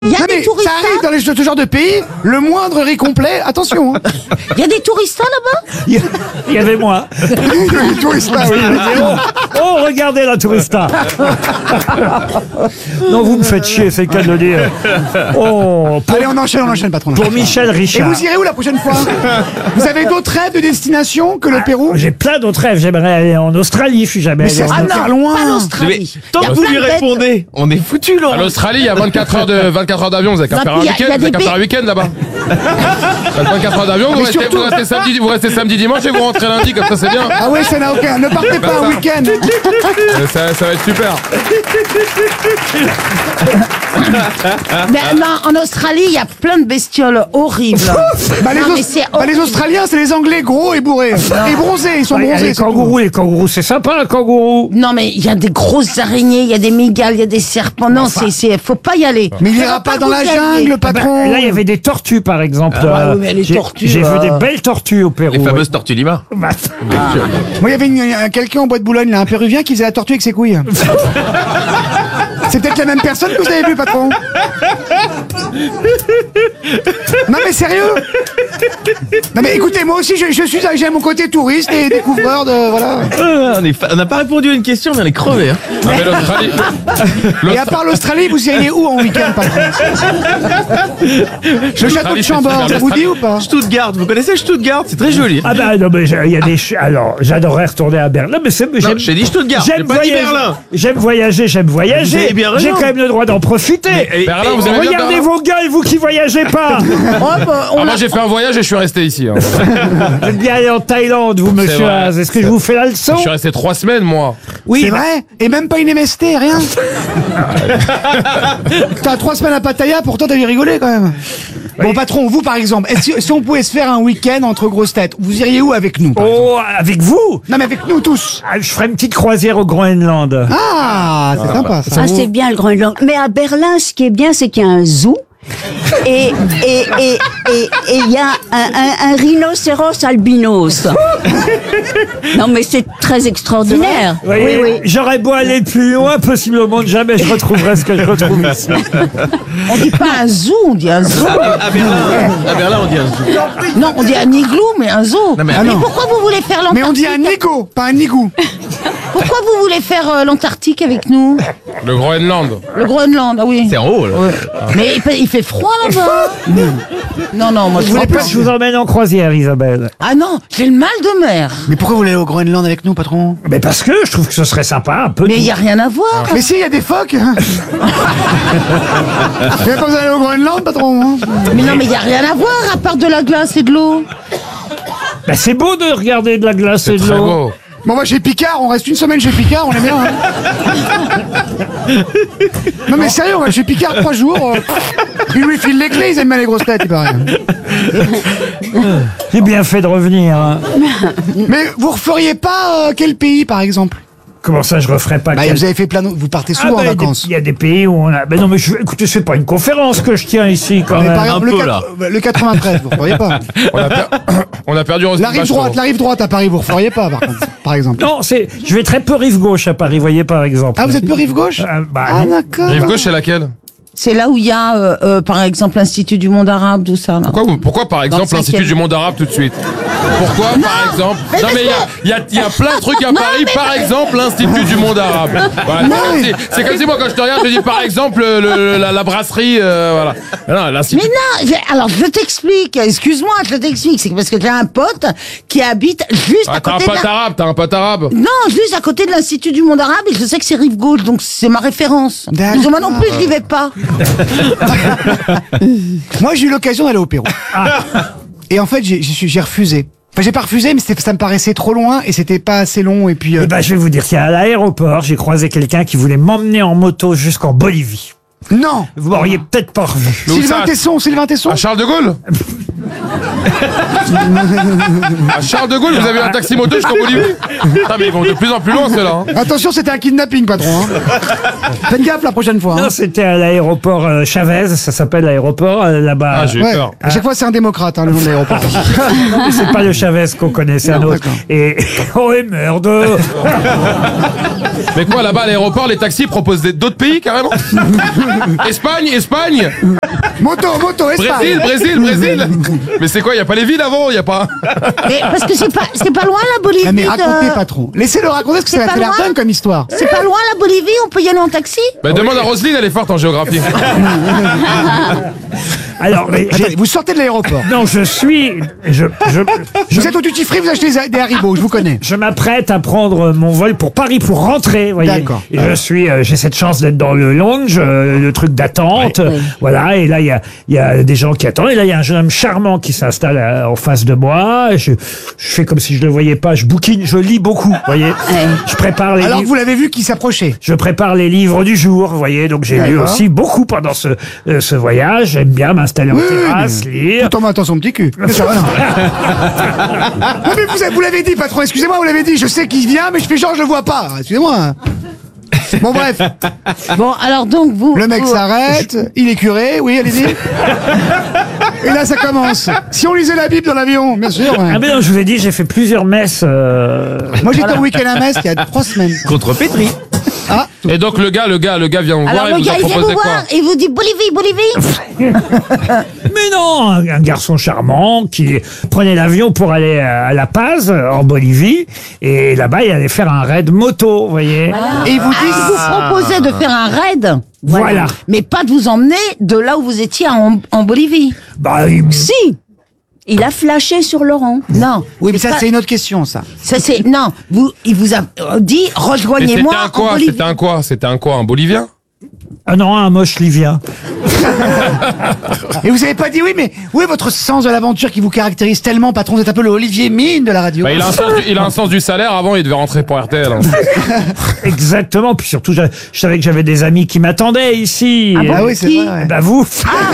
Il y a Non, des mais touristes. ça arrive dans ce genre de pays, le moindre riz complet, attention. Hein. Il y a des touristes là-bas. Il y avait moi. Les touristes là, oui. Oh, regardez la tourista. Non, vous me faites chier, c'est le cas de le dire. Oh, Allez, on enchaîne, patron. pour Michel Et Richard. vous irez où la prochaine fois? Vous avez d'autres rêves de destination que le Pérou? J'ai plein d'autres rêves. J'aimerais aller en Australie. Je suis jamais Mais allé c'est en pas Australie. loin. Pas l'Australie. Tant Il y a que vous plein lui de bêtes. répondez, on est foutu, Laurent. À l'Australie, il y a 24 heures d'avion, vous avez qu'à Non, faire puis un il y a week-end, vous avez des qu'à faire un week-end là-bas. 24 heures d'avion, vous restez samedi, dimanche et vous rentrez lundi, comme ça c'est bien. Ah oui, ça n'a aucun. Ne partez pas un week-end. Ça va être super. Mais non, en Australie, il y a plein de bestioles horribles. Bah, Non, mais c'est les Australiens, c'est les Anglais gros et bourrés. Et bronzés, ils sont Ouais, bronzés. les c'est tout. kangourous, c'est sympa, un kangourou. Non, mais il y a des grosses araignées, il y a des migales, il y a des serpents. Non, faut pas y aller. Mais il Ça ira va pas dans la vous allier. jungle, Bah, patron. là, il y avait des tortues, par exemple. Ah, oui, mais les tortues, J'ai vu des belles tortues au Pérou. Les fameuses tortues Lima. Bah, Moi, il y avait quelqu'un en bois de Boulogne, là, un Péruvien qui faisait la tortue avec ses couilles. C'est peut-être la même personne que vous avez vu, patron. Non mais sérieux. Non mais écoutez, moi aussi j'ai mon côté touriste et découvreur de voilà. On n'a pas répondu à une question, mais on est crevé. Hein. Non, mais l'Australie. Et à part l'Australie, vous iriez où en week-end, patron? Le château de Chambord, ça vous dit ou pas? Stuttgart, vous connaissez Stuttgart? C'est très joli. ah bah non, mais il y a des... Alors, j'adorerais retourner à Berlin, mais c'est... Non, j'ai dit Stuttgart, j'ai pas dit Berlin. J'aime voyager, Vous avez bien raison. J'ai quand même le droit d'en profiter. Berlin, vous aimez bien Regardez Berlin? vos gueules, vous qui voyagez pas. Moi j'ai fait un voyage et je suis resté ici. Hein. Vous êtes bien allé en Thaïlande, vous, monsieur vrai. Haas. Est-ce que je vous fais la leçon? Je suis resté 3 semaines moi. Oui, c'est vrai. Et même pas une MST, rien. T'as 3 semaines à Pattaya, pourtant t'as dû rigoler quand même. Bon patron, vous par exemple, si on pouvait se faire un week-end entre grosses têtes, vous iriez où avec nous par exemple? Oh, avec vous? Non mais avec nous tous. Ah, je ferai une petite croisière au Groenland. Ah, c'est sympa ça. Ah, c'est bien le Groenland. Mais à Berlin, ce qui est bien, c'est qu'il y a un zoo. Et il y a un rhinocéros albinos. Non, mais c'est très extraordinaire. Vous voyez, Oui. j'aurais beau aller plus loin, possiblement jamais je retrouverai ce que je retrouve ici. On dit pas un zoo, on dit un zoo. À Berlin, on dit un zoo. Non, on dit un igloo, mais un zoo. Non, mais- Ah mais non. pourquoi vous voulez faire Mais on l'Antarctique? dit un nigo, pas un nigou. Pourquoi vous voulez faire l'Antarctique avec nous? Le Groenland. Le Groenland, ah oui. C'est en haut, là. Mais il fait froid là-bas. Non, moi je Vous voulez voulais pas que je vous emmène en croisière, Isabelle? Ah non, j'ai le mal de mer. Mais pourquoi vous voulez aller au Groenland avec nous, patron? Mais parce que je trouve que ce serait sympa, un peu. Mais il y a rien à voir. Mais si, il y a des phoques. Il y a pas besoin d'aller au Groenland, patron. Hein. Mais non, mais il y a rien à voir à part de la glace et de l'eau. Bah, c'est beau de regarder de la glace et de Très l'eau. beau. Bon, moi, chez Picard, on reste une semaine chez Picard, on est bien. Hein. Non, mais sérieux, on va chez Picard 3 jours. Ils lui filent les clés, ils aiment bien les grosses têtes, il paraît. J'ai bien fait de revenir. Hein. Mais vous referiez pas quel pays, par exemple? Comment ça, je referais pas Bah, quel- vous avez fait plein de... Vous partez souvent en il y a des- vacances. il y a des pays où on a... Ben non, mais écoutez, c'est pas une conférence que je tiens ici, quand Mais même. par exemple, un peu, là. le 93, vous referiez pas. On a perdu Roselyne Bachelot. La rive droite à Paris, vous referiez pas, par exemple. Non, je vais très peu rive gauche à Paris, voyez, par exemple. Ah, vous êtes peu rive gauche? Bah, Ah, non. d'accord. Rive gauche c'est laquelle? C'est là où il y a, par exemple, l'Institut du monde arabe, tout ça. Là. Pourquoi par exemple le l'Institut cinquième. du monde arabe tout de suite? Pourquoi par exemple? mais Non mais il y a plein de trucs à Paris, par exemple l'Institut du monde arabe. Voilà, c'est comme si moi quand je te regarde je dis par exemple la brasserie, voilà. Non, l'Institut. Mais non, alors je t'explique, excuse-moi, je t'explique, c'est parce que j'ai un pote qui habite juste à T'as un côté pote arabe, t'as un pote arabe. Non, juste à côté de l'Institut du monde arabe et je sais que c'est rive gauche, donc c'est ma référence. D'accord. Donc moi non plus, je n'y vais pas. Moi, j'ai eu l'occasion d'aller au Pérou. Et en fait, j'ai refusé. Enfin, j'ai pas refusé, mais ça me paraissait trop loin et c'était pas assez long. Et puis, Eh ben, je vais vous dire, à l'aéroport, j'ai croisé quelqu'un qui voulait m'emmener en moto jusqu'en Bolivie. non. Vous m'auriez peut-être pas revu. Mais où Sylvain ça Tesson. À Charles de Gaulle? À Charles de Gaulle, vous avez un taxi moto jusqu'en Bolivie? Ah, mais ils vont de plus en plus loin, ceux-là. Hein. Attention, c'était un kidnapping, patron. Hein. Faites gaffe la prochaine fois. Hein. Non, c'était à l'aéroport Chavez, ça s'appelle l'aéroport là-bas. Ah, j'ai eu peur. À chaque fois, c'est un démocrate, hein, le nom de l'aéroport. C'est pas le Chavez qu'on connaît, c'est un Non, autre. d'accord. Et oh et merde. Mais quoi, là-bas, à l'aéroport, les taxis proposent d'autres pays, carrément? Espagne. Moto, Espagne. Brésil. Mais c'est quoi, y a pas les villes avant? Y a pas... Mais parce que c'est pas loin la Bolivie. Ah, mais racontez, patron. Laissez-le raconter, parce que ça C'est a pas l'air loin. dingue comme histoire. C'est pas loin la Bolivie, on peut y aller en taxi. Bah, demande à Roselyne, elle est forte en géographie. Alors, mais Attendez, vous sortez de l'aéroport. non, je Vous êtes au duty free, vous achetez des Haribo, je vous connais. Je m'apprête à prendre mon vol pour Paris pour rentrer, vous voyez. D'accord. Et j'ai cette chance d'être dans le lounge, le truc d'attente, voilà. Et là, il y a des gens qui attendent. Et là, il y a un jeune homme charmant qui s'installe en face de moi. Et je fais comme si je le voyais pas. Je bouquine, je lis beaucoup, vous voyez. Je prépare les Alors que livres. vous l'avez vu qui s'approchait. Je prépare les livres du jour, vous voyez. Donc j'ai lu D'accord. aussi beaucoup pendant ce voyage. J'aime bien m'installer en terrasse, lire. Tout en m'attendant son petit cul. Mais ça va, non. Non, mais vous l'avez dit, patron, excusez-moi, vous l'avez dit. Je sais qu'il vient, mais je fais genre, je le vois pas. Excusez-moi. Bon, bref. Bon, alors donc vous. Le mec vous- s'arrête, il est curé, oui, allez-y. Et là, ça commence. Si on lisait la Bible dans l'avion, bien sûr. Ouais. Ah mais non, je vous ai dit, j'ai fait plusieurs messes. Moi, j'étais au week-end à Metz il y a 3 semaines. Contre Petri. Ah, Et donc, le gars vient vous Alors voir et le vous gars a il vient proposé vous quoi? voir et vous dit Bolivie. Mais non, un garçon charmant qui prenait l'avion pour aller à La Paz, en Bolivie, et là-bas, il allait faire un raid moto, vous voyez. et ils vous Il disent. vous proposait de faire un raid. Voilà. Mais pas de vous emmener de là où vous étiez en Bolivie. Bah, Si, il a flashé sur Laurent. Non. Oui, mais ça, pas- c'est une autre question, ça. Ça c'est non. Il vous a dit Et c'était rejoignez-moi un en quoi? Bolivie. C'était un quoi? Un Bolivien? ah non, un moche livien. Et vous avez pas dit oui, mais où est votre sens de l'aventure qui vous caractérise tellement, patron? Vous êtes un peu le Olivier Mine de la radio. Bah, il a un sens du salaire. Avant, il devait rentrer pour RTL. Hein. Exactement. Puis surtout, je savais que j'avais des amis qui m'attendaient ici. Ah oui, c'est Qui vrai. Ouais. Bah vous.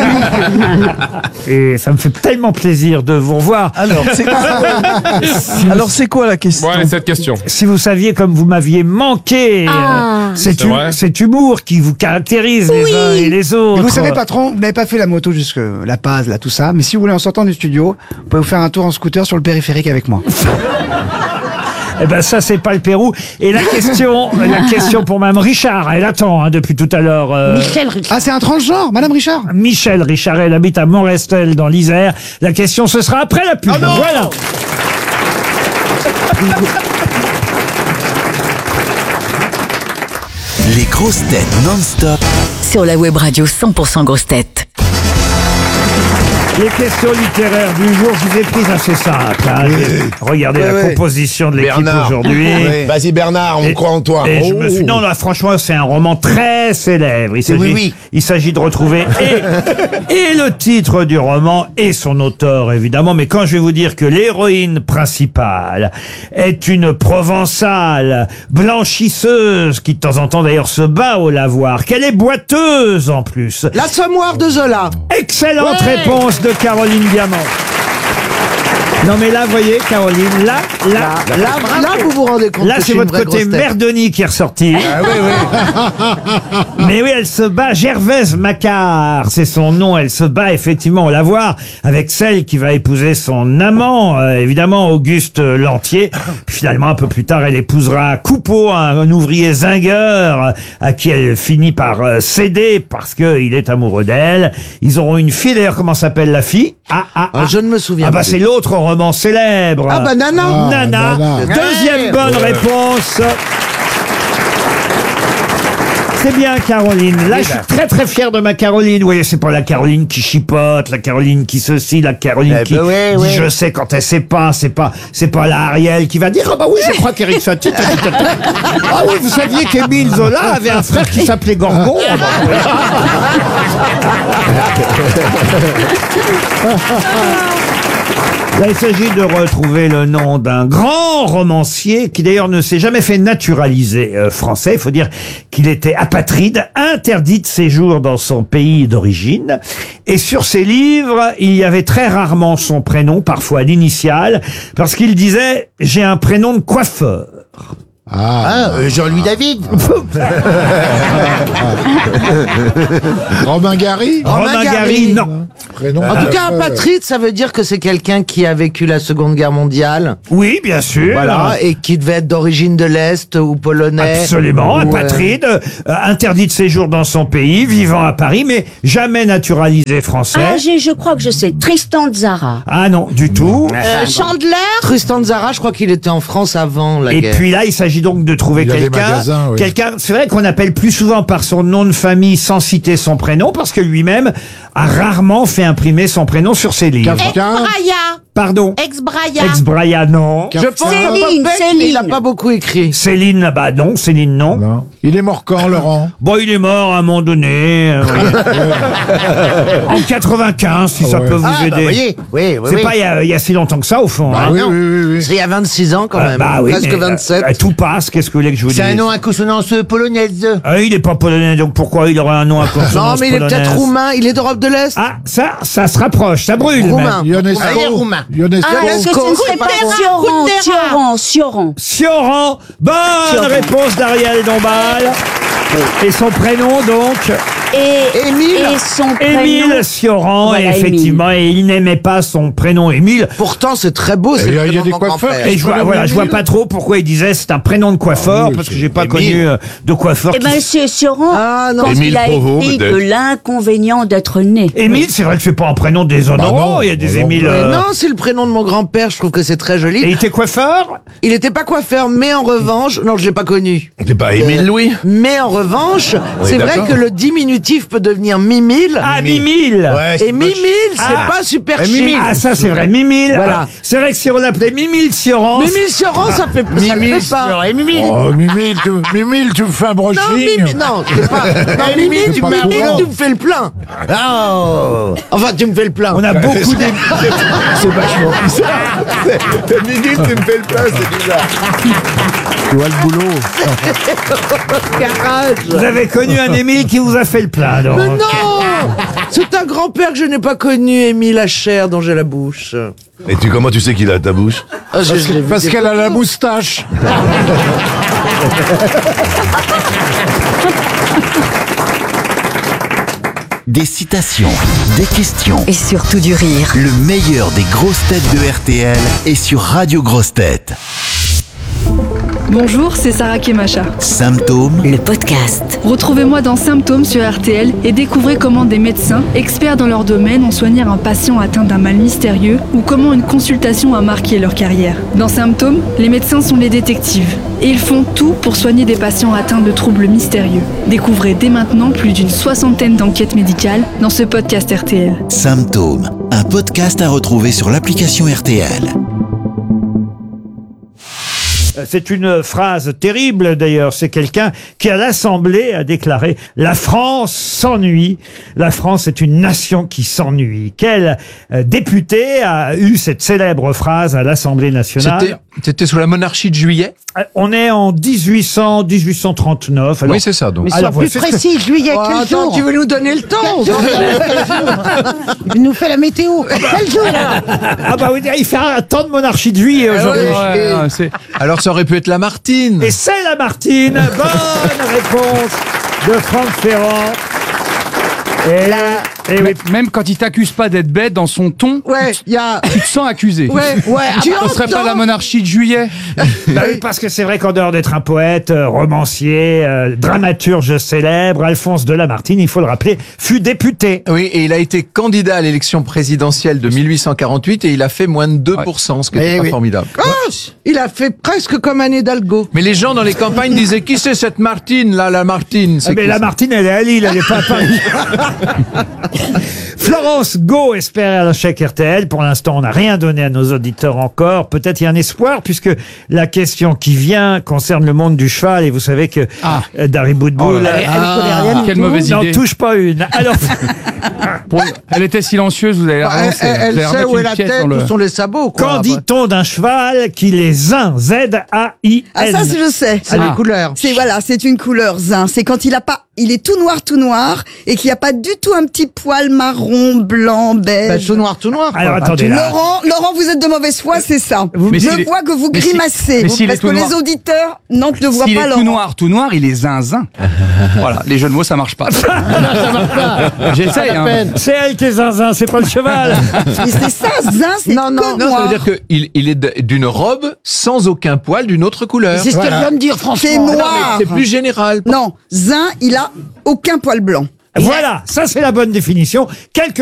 Et ça me fait tellement plaisir de vous revoir. Alors, c'est quoi la question? Bon, allez, cette question. Si vous saviez comme vous m'aviez manqué, C'est vrai. cet humour qui vous caractérise les uns et les autres. Et vous savez, patron, vous n'avez pas fait la moto jusque La Paz, là, tout ça. Mais si vous voulez, en sortant du studio, vous pouvez vous faire un tour en scooter sur le périphérique avec moi. Eh ben ça c'est pas le Pérou. Et la question pour Mme Richard, elle attend hein, depuis tout à l'heure. Michel Richard. Ah, c'est un transgenre, Madame Richard? Michel Richard, elle habite à Montrestel dans l'Isère. La question ce sera après la pub. Voilà. Les grosses têtes non-stop. Sur la web radio 100% grosses têtes. Les questions littéraires du jour, je vous ai prises assez simples. Hein. Regardez la composition de l'équipe aujourd'hui. Vas-y Bernard, on croit en toi. Et je me suis... Non, là, franchement, c'est un roman très célèbre. Il s'agit de retrouver et le titre du roman et son auteur, évidemment. Mais quand je vais vous dire que l'héroïne principale est une Provençale blanchisseuse qui, de temps en temps, d'ailleurs, se bat au lavoir, qu'elle est boiteuse, en plus. L'Assommoir de Zola. Excellente réponse de Caroline Diamant. Non mais là, vous voyez, Caroline, là, vous vous rendez compte là, que c'est une votre vraie côté grosse tête. Merdenis qui est ressorti. Mais oui, elle se bat, Gervaise Macquart, c'est son nom, elle se bat effectivement au lavoir avec celle qui va épouser son amant, évidemment Auguste Lantier. Puis finalement, un peu plus tard, elle épousera Coupeau, un ouvrier zingueur à qui elle finit par céder parce qu'il est amoureux d'elle. Ils auront une fille, d'ailleurs, comment s'appelle la fille? Je ne me souviens Ah bah plus. c'est l'autre roman célèbre. Ah bah Nana. Nana. Deuxième bonne réponse. C'est bien Caroline. Là, je suis très très fier de ma Caroline. Vous voyez, c'est pas la Caroline qui chipote, la Caroline qui ceci, la Caroline qui dit je sais quand elle sait pas. C'est pas la Ariel qui va dire ah bah oui, je crois qu'Éric Satie. Ah oui, vous saviez qu'Émile Zola avait un frère qui s'appelait Gorgon. Ah bah, oui. Là, il s'agit de retrouver le nom d'un grand romancier qui d'ailleurs ne s'est jamais fait naturaliser français. Il faut dire qu'il était apatride, interdit de séjour dans son pays d'origine. Et sur ses livres, il y avait très rarement son prénom, parfois l'initiale, parce qu'il disait « j'ai un prénom de coiffeur ». Jean-Louis David. Romain Gary. Romain Gary, non. Prénom. En tout cas, apatride, ça veut dire que c'est quelqu'un qui a vécu la Seconde Guerre mondiale. Oui, bien sûr. Voilà, et qui devait être d'origine de l'Est ou polonais. Absolument, ou, apatride, interdit de séjour dans son pays, vivant à Paris, mais jamais naturalisé français. Ah, je crois que je sais. Tristan Tzara. Ah non, du tout. Chandler. Tristan Tzara, je crois qu'il était en France avant la Et guerre. puis là, il s'agit donc de trouver Il y a des quelqu'un. magasins, oui. Quelqu'un, c'est vrai qu'on appelle plus souvent par son nom de famille sans citer son prénom, parce que lui-même a rarement fait imprimer son prénom sur ses livres. Kafka. Braya. Pardon. Ex-Braya. Ex-Braya, non. Je pense Céline, que Céline. il a pas beaucoup écrit. Céline, bah non, Céline, non. Non. Il est mort quand, Laurent? Bon, il est mort à un moment donné. En 95, si ça Ouais. peut vous Ah, aider. bah, voyez. Oui, oui, C'est oui. pas il y a si longtemps que ça, au fond. hein. Oui, non. oui, oui, oui. C'est il y a 26 ans quand même. Bah oui, Presque mais, 27. tout passe, qu'est-ce que vous voulez que je vous dise? C'est un nom à consonance polonaise. Ah, il est pas polonais, donc pourquoi il aurait un nom à consonance Non, mais il est peut-être polonaise? roumain. Il est d'Europe de l'Est. Ah, ça se rapproche, ça brûle. Roumain. même. Ionesco. Ah, il est roumain. Ionesco. Ah, est-ce que ce ne serait pas Kundera. Sioran? Sioran. Bonne réponse d'Ariel Dombal. Et son prénom, donc, Et son prénom. Émile Sioran. Voilà, et effectivement, et il n'aimait pas son prénom Émile. Pourtant, c'est très beau. C'est il y le a prénom des de mon coiffeurs. grand-père. Et je vois pas trop pourquoi il disait c'est un prénom de coiffeur, Ah oui, parce que c'est j'ai pas Émile. connu de coiffeur. Eh ben, c'est Sioran, Ah, non. quand Émile il a Provost, été peut-être. de l'inconvénient d'être né. Émile, c'est vrai que c'est pas un prénom déshonorant. Bah non, il y a des bah non. Émile. Mais non, c'est le prénom de mon grand-père. Je trouve que c'est très Et joli. il était coiffeur. Il était pas coiffeur, mais en revanche, non, je l'ai pas connu. T'es pas Émile Louis? Mais en revanche, c'est vrai d'accord. que le diminutif peut devenir Mimile. Ah, Mimile. Ouais, Et Mimile, c'est Ah. pas super chic. Mimile. Ah, ça c'est vrai, Mimile. Voilà. Ah, c'est vrai que si on l'appelait Mimile Sioran. Mimile Sioran, ça fait ça le fait pas. Oh, Mimile, tu me fais un Non, brushing. Mimile, non, c'est pas. Non, Mimile, tu pas me courant. tu me fais le plein. Oh. Enfin, tu me fais le plein. On a beaucoup de... C'est vachement bizarre. Minute, tu me fais le plein, c'est bizarre. Tu vois le boulot. Garage. Vous avez connu un Émile qui vous a fait le plein, donc. Mais non, c'est un grand-père que je n'ai pas connu, Émile Hacher, dont j'ai la bouche. Et comment tu sais qu'il a ta bouche? Ah, je l'ai vu Parce des qu'elle a la photos. moustache. Des citations, des questions. Et surtout du rire. Le meilleur des grosses têtes de RTL est sur Radio Grosses Têtes. Bonjour, c'est Sarah Kemacha. Symptômes, Le podcast. Retrouvez-moi dans Symptômes sur RTL et découvrez comment des médecins, experts dans leur domaine, ont soigné un patient atteint d'un mal mystérieux ou comment une consultation a marqué leur carrière. Dans Symptômes, les médecins sont les détectives et ils font tout pour soigner des patients atteints de troubles mystérieux. Découvrez dès maintenant plus d'une 60aine d'enquêtes médicales dans ce podcast RTL. Symptômes, un podcast à retrouver sur l'application RTL. C'est une phrase terrible d'ailleurs. C'est quelqu'un qui à l'Assemblée a déclaré « La France s'ennuie. La France est une nation qui s'ennuie ». Quel député a eu cette célèbre phrase à l'Assemblée nationale? C'était sous la monarchie de Juillet? On est en 1839. Alors, Oui, c'est ça, donc. Mais Alors, sois plus c'est ce que- précis, juillet, Oh, quel attends, jour tu veux nous donner le temps? Il nous fait la météo. Quel jour Ah bah oui, il fait un temps de monarchie de juillet aujourd'hui. Ouais, non, alors ça aurait pu être la Martine. Et c'est la Martine. Bonne réponse de Franck Ferrand. Et là, et oui. Même quand il t'accuse pas d'être bête, dans son ton, Ouais, il y a. tu te sens accusé. Ouais, Tu ne serais pas la monarchie de Juillet? Bah oui, parce que c'est vrai qu'en dehors d'être un poète, romancier, dramaturge célèbre, Alphonse de Lamartine, il faut le rappeler, fut député. Oui, et il a été candidat à l'élection présidentielle de 1848 et il a fait moins de 2%, ce qui est pas formidable. Ah, il a fait presque comme Anne Hidalgo. Mais les gens dans les campagnes disaient qui c'est cette Martine là, la Martine? Ah, mais qui, ça Lamartine, elle est à Lille, elle n'est pas à Paris. Florence Go espère un chèque RTL. Pour l'instant, on n'a rien donné à nos auditeurs encore. Peut-être il y a un espoir, puisque la question qui vient concerne le monde du cheval. Et vous savez que Dari Boudboul Quelle mauvaise n'en idée. touche pas une. Alors, Elle était silencieuse, vous avez relancé. Elle sait où est la tête, où sont les sabots. Quoi. quand dit-on d'un cheval qu'il est zin? Z-A-I-N. Ah, ça, je sais. C'est les couleurs. C'est une couleur zin. C'est quand il est tout noir, et qu'il n'y a pas du tout un petit poil marron, blanc, beige. Tout noir. Alors, attendez, là. Laurent, vous êtes de mauvaise foi, c'est ça. Mais Je s'il est- vois que vous mais si- grimacez. mais s'il est parce tout que noir- les auditeurs ne voient S'il pas est Laurent. tout noir, il est zinzin. Voilà, les jeux de mots, ça marche pas. Ça marche pas. J'essaye, Pas hein. la peine. C'est elle qui est zinzin, c'est pas le cheval. Mais c'est ça, zin, c'est Non, que Non, ça noir. veut dire qu'il est d'une robe sans aucun poil d'une autre couleur. C'est ce qu'elle vient de dire, franchement. C'est noir. C'est plus général. Non, zin, il a aucun poil blanc. Voilà, ça c'est la bonne définition. Quelques